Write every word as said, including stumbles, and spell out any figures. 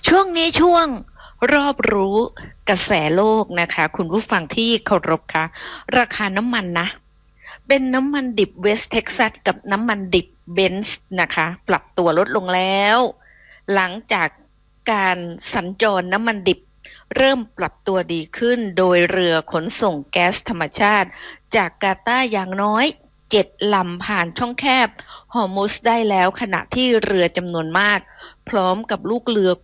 ช่วงนี้ช่วงรอบรู้กระแสโลกนะคะคุณผู้ฟังที่เคารพค่ะราคาน้ำมันนะเป็นน้ำมันดิบเวสต์เท็กซัสกับน้ำมันดิบเบนซ์นะคะปรับตัวลดลงแล้วหลังจากการสัญจรน้ำมันดิบเริ่มปรับตัวดีขึ้นโดยเรือขนส่งแก๊สธรรมชาติจากกาตาร์อย่างน้อยเจ็ดลำผ่านช่องแคบฮอร์มุซได้แล้วขณะที่เรือจำนวนมากพร้อมกับลูกเรือ